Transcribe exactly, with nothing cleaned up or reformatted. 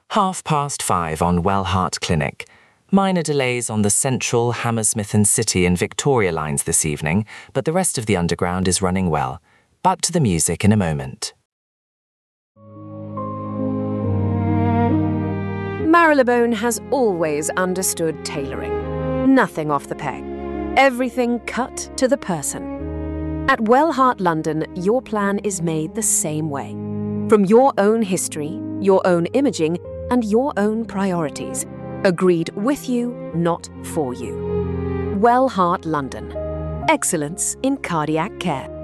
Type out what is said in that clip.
Half past five on Wellhart Clinic. Minor delays on the Central, Hammersmith and City and Victoria lines this evening, but the rest of the Underground is running well. Back to the music in a moment. Marylebone has always understood tailoring. Nothing off the peg. Everything cut to the person. At Wellhart London, your plan is made the same way. From your own history, your own imaging, and your own priorities. Agreed with you, not for you. Wellhart London. Excellence in cardiac care.